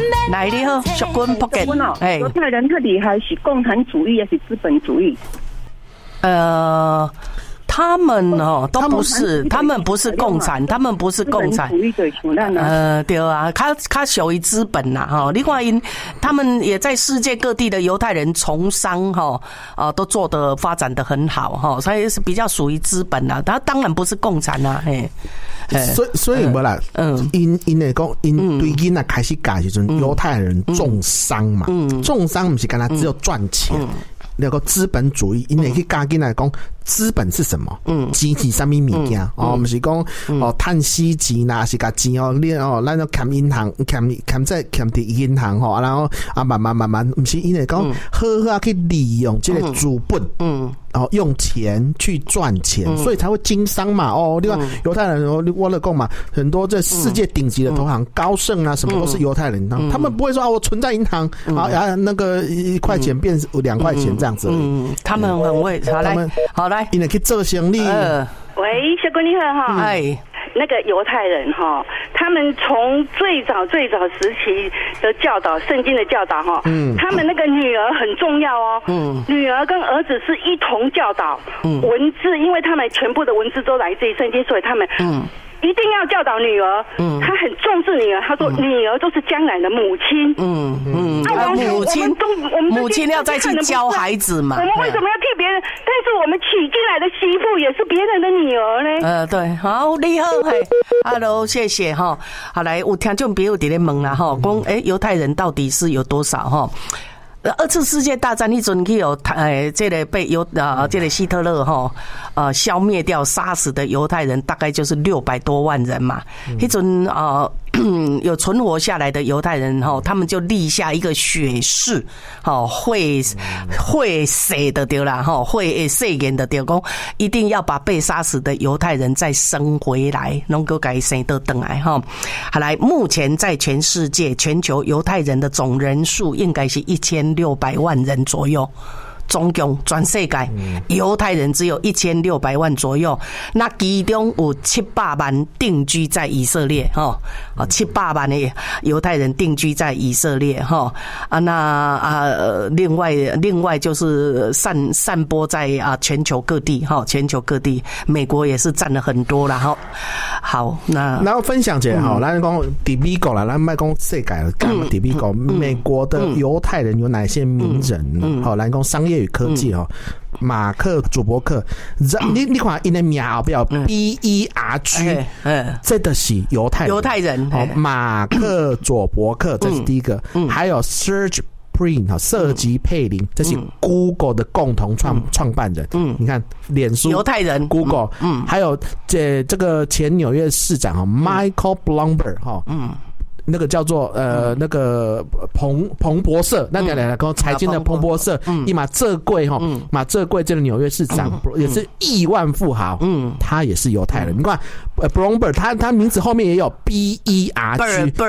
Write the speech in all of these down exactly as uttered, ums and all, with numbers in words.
来你好，淑君福建， 哎，犹太人特厉害是共产主义还是资本主义？ 呃。他们哦都不是，他们不是共产，他们不是共产。呃，对啊，他他属于资本呐哈。另外因他们也在世界各地的犹太人从商哈啊都做得发展得很好哈，所以是比较属于资本呐。他当然不是共产呐，嘿。 所以所以无啦，嗯，因因来讲，因对囡仔开始教时阵，犹太人重商嘛，重商不是干他只有赚钱。那个资本主义，因为去教囡仔讲资本是什么？嗯，钱是什么物件？哦，不是讲哦，趁死钱啦，是甲钱哦，你哦，咱要欠银行，欠欠在欠伫银行吼，然后啊慢慢慢慢，不是因为讲好好去利用这个资本，嗯，哦，用钱去赚钱，所以才会经商嘛。哦，另外犹太人，我我来讲嘛，很多在世界顶级的投行，高盛啊，什么都是犹太人，他们不会说啊，我存在银行啊，然后那个一块钱变两块钱这样子。 嗯，他们很会，好来，好来， 因为去做生意。 呃，喂，小姑你好哈，哎，那个犹太人哈，他们从最早最早时期的教导，圣经的教导哈，嗯，他们那个女儿很重要哦，嗯，女儿跟儿子是一同教导，嗯，文字，因为他们全部的文字都来自于圣经，所以他们，嗯。一定要教导女儿，嗯，他很重视女儿。他说，女儿都是将来的母亲，嗯嗯， 啊，母亲，母亲要再去教孩子嘛。 我们为什么要替别人？但是我们娶进来的媳妇也是别人的女儿呢？ 呃，对，好，你好，嘿 ，Hello， 谢谢哈。好，来，有听众朋友在咧问啦哈，讲诶，犹太人到底是有多少哈？二次世界大战那阵去有诶，这个被犹啊，这个希特勒哈呃消灭掉、杀死的犹太人大概就是六百多万人嘛。那阵啊。有存活下来的犹太人哈，他们就立下一个血誓，哈会会死的对啦，哈会誓言的对，讲一定要把被杀死的犹太人再生回来，能够改生得回来哈。好来，目前在全世界全球犹太人的总人数应该是一千六百万人左右。总共全世界犹太人只有一千六百万左右，那其中有七百万定居在以色列哈，啊七百万的犹太人定居在以色列哈啊那啊另外另外就是散散播在啊全球各地哈，全球各地，美国也是占了很多啦哈。好，那然后分享一下哈，咱讲伫美国啦，咱莫讲世界了，干嘛伫美国？美国的犹太人有哪些名人？好，咱讲商业与科技哦，马克·祖伯克，你你看因的名后边 B E R G， 这的是犹太人， 犹太人。 好，马克·佐伯克，这是第一个，还有 Serge Brin 哈，瑟吉佩林，这是 Google 的共同创创办人。嗯，你看，脸书犹太人 Google， 嗯，还有这这个前纽约市长哈 Michael Bloomberg 哈，嗯。那个叫做呃那个彭彭博社，那来来跟财经的彭博社，一马这贵哈，马这贵这个纽约市长也是亿万富豪，嗯，他也是犹太人。你看 ，Bloomberg 他他名字后面也有 B E R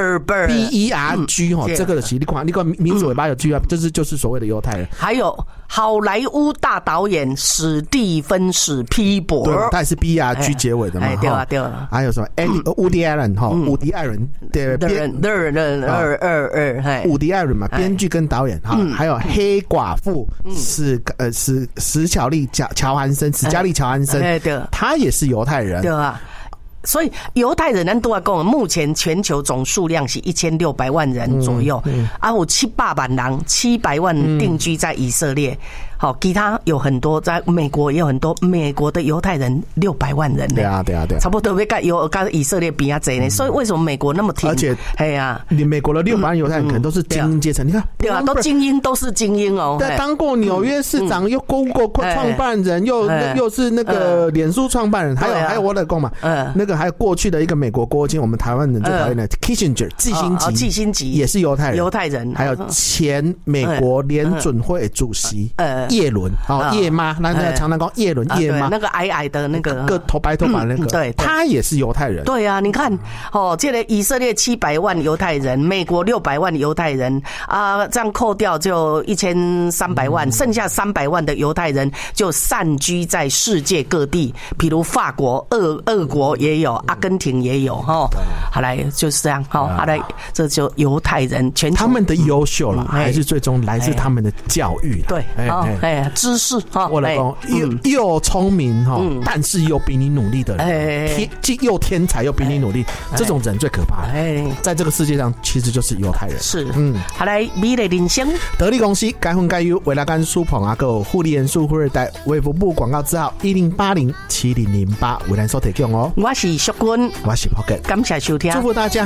G，B E R G 哈，这个的其你看你看名字尾巴有 G 啊，就是就是所谓的犹太人。 还有好莱坞大导演史蒂芬史皮伯， 对，他也是 B E R G 结尾的嘛， 对啊对啊。 还有什么 Woody Allen 哈，伍迪艾伦的编。 二二二二， 伍迪艾伦嘛，编剧跟导演哈，还有黑寡妇史呃史史巧丽乔乔韩森史嘉丽乔韩森，他也是犹太人， 对啊。所以犹太人咱都要讲，目前全球总数量是一千六百万人左右，嗯嗯、啊，有七百万人，七百万定居在以色列。好，其他有很多，在美国也有很多，美国的犹太人六百万人呢。 对啊，对啊，对啊， 差不多被盖有跟以色列比较贼呢。所以为什么美国那么挺？ 而且， 哎呀， 你美国的六百万犹太人可能都是精英阶层，你看， 对啊，都精英，都是精英哦。 对，当过纽约市长，又 Google 创办人，又又是那个脸书创办人，还有还有我的公嘛，那个还有过去的一个美国国务卿，我们台湾人最讨厌的 Kissinger 季辛吉， 季辛吉也是犹太人， 犹太人， 还有前美国联准会主席。呃叶伦哦，叶妈，那个常常讲叶伦叶妈， 那个矮矮的那个， 个头白头发那个，对，他也是犹太人。 对啊，你看哦，这个以色列七百万犹太人，美国六百万犹太人啊，这样扣掉就一千三百万，剩下三百万的犹太人就散居在世界各地，比如法国、俄俄国也有，阿根廷也有哈。好来就是这样，好，好来，这就犹太人全他们的优秀啦，还是最终来自他们的教育。 对，哎，知识哈， 我老公又又聪明哈，但是又比你努力的人，天又天才又比你努力，这种人最可怕。哎，在这个世界上，其实就是犹太人。 是，嗯，好来，美丽人生， 得力公司该分该优，为了干苏鹏啊，个护理元素富二代，卫福部广告字号一零八零七零零八，为咱所提供哦。 我是淑君， 我是 Pocket， 感谢收听， 祝福大家。